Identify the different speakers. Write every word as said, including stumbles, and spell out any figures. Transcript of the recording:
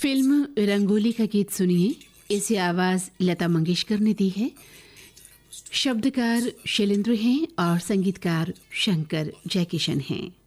Speaker 1: Film rangoli का गीत सुनिए। इसे आवाज लता मंगेशकर ने दी है। शब्दकार शैलेंद्र हैं और संगीतकार शंकर जयकिशन हैं।